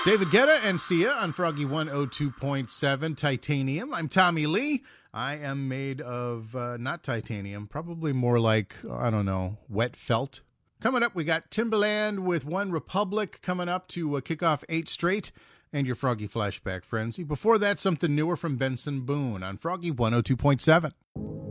David Guetta and Sia on Froggy 102.7 Titanium. I'm Tommy Lee. I am made of not titanium, probably more like, I don't know, wet felt. Coming up, we got Timbaland with One Republic coming up to kick off 8 Straight and your Froggy Flashback Frenzy. Before that, something newer from Benson Boone on Froggy 102.7.